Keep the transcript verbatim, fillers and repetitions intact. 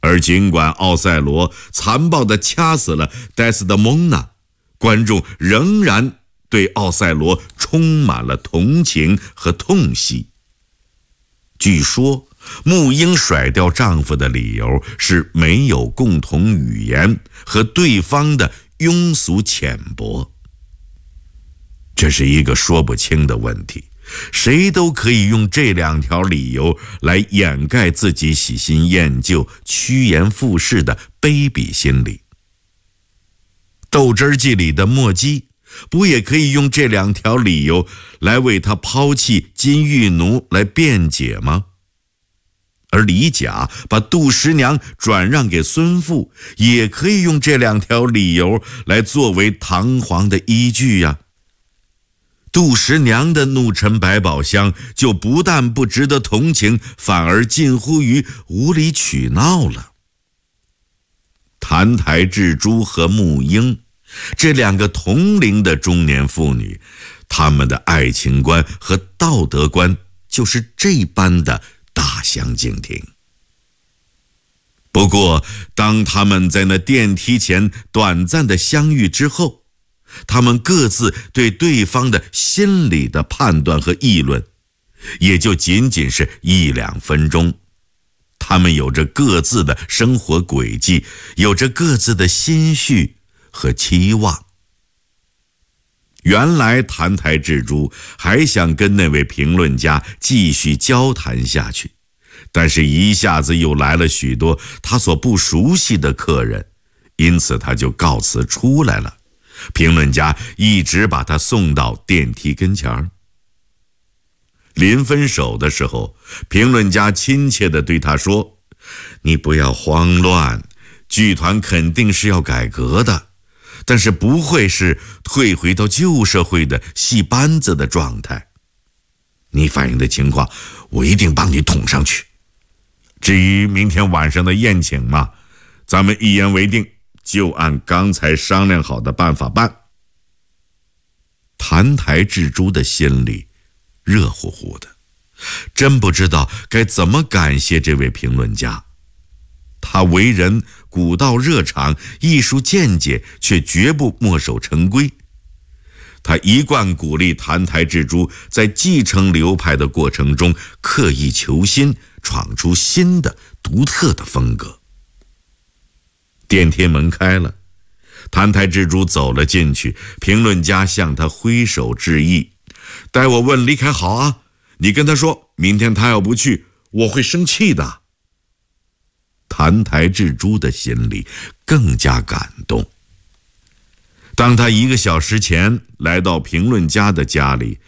而尽管奥赛罗残暴地掐死了戴斯德蒙娜，观众仍然对奥赛罗充满了同情和痛惜。据说木英甩掉丈夫的理由是没有共同语言和对方的庸俗浅薄。这是一个说不清的问题，谁都可以用这两条理由来掩盖自己喜新厌旧、趋炎附势的卑鄙心理。斗智记里的莫姬不也可以用这两条理由来为他抛弃金玉奴来辩解吗？而李甲把杜十娘转让给孙富，也可以用这两条理由来作为堂皇的依据呀。杜十娘的怒沉百宝箱就不但不值得同情，反而近乎于无理取闹了。澹台智珠和木英这两个同龄的中年妇女，她们的爱情观和道德观就是这般的大相径庭。不过当他们在那电梯前短暂的相遇之后，他们各自对对方的心理的判断和议论，也就仅仅是一两分钟。他们有着各自的生活轨迹，有着各自的心绪和期望。原来澹台智珠还想跟那位评论家继续交谈下去，但是一下子又来了许多他所不熟悉的客人，因此他就告辞出来了。评论家一直把他送到电梯跟前儿。临分手的时候，评论家亲切地对他说：“你不要慌乱，剧团肯定是要改革的，但是不会是退回到旧社会的戏班子的状态。你反映的情况，我一定帮你捅上去。至于明天晚上的宴请嘛，咱们一言为定，就按刚才商量好的办法办。”澹台智珠的心里热乎乎的，真不知道该怎么感谢这位评论家。他为人古道热肠，艺术见解却绝不墨守成规。他一贯鼓励澹台智珠在继承流派的过程中刻意求新，闯出新的独特的风格。电梯门开了，澹台智珠走了进去，评论家向他挥手致意：“待我问李凯好啊，你跟他说，明天他要不去，我会生气的。”澹台智珠的心里更加感动。当他一个小时前来到评论家的家里，